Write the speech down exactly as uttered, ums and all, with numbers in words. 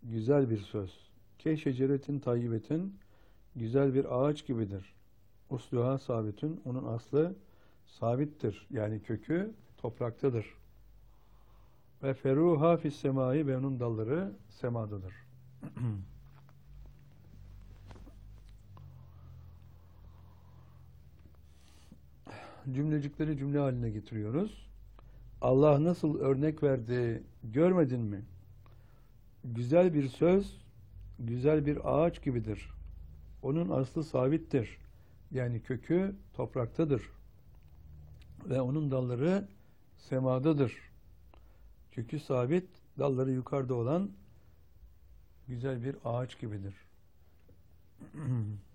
güzel bir söz. Ke şeceretin tayyibetin, güzel bir ağaç gibidir. Usluha sabitün, onun aslı sabittir. Yani kökü topraktadır. Ve feruha fis semai, ve onun dalları semadadır. Cümlecikleri cümle haline getiriyoruz. Allah nasıl örnek verdi görmedin mi? Güzel bir söz, güzel bir ağaç gibidir. Onun aslı sabittir. Yani kökü topraktadır. Ve onun dalları semadadır. Kökü sabit, dalları yukarıda olan güzel bir ağaç gibidir.